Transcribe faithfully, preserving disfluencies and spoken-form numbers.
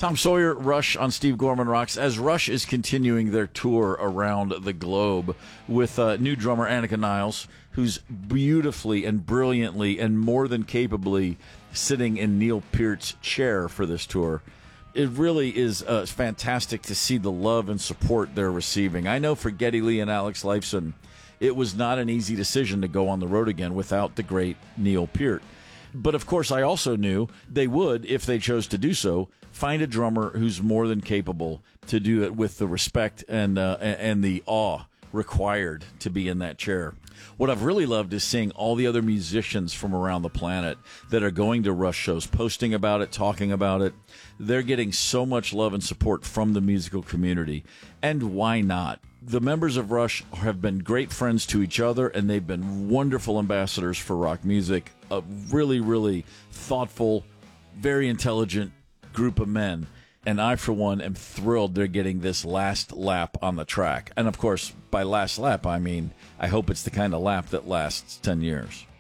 Tom Sawyer, Rush on Steve Gorman Rocks, as Rush is continuing their tour around the globe with uh, new drummer Annika Niles, who's beautifully and brilliantly and more than capably sitting in Neil Peart's chair for this tour. It really is uh, fantastic to see the love and support they're receiving. I know for Geddy Lee and Alex Lifeson, it was not an easy decision to go on the road again without the great Neil Peart. But, of course, I also knew they would, if they chose to do so, find a drummer who's more than capable to do it with the respect and uh, and the awe required to be in that chair. What I've really loved is seeing all the other musicians from around the planet that are going to Rush shows, posting about it, talking about it. They're getting so much love and support from the musical community. And why not? The members of Rush have been great friends to each other, and they've been wonderful ambassadors for rock music. A really, really thoughtful, very intelligent group of men. And I, for one, am thrilled they're getting this last lap on the track. And, of course, by last lap, I mean I hope it's the kind of lap that lasts ten years.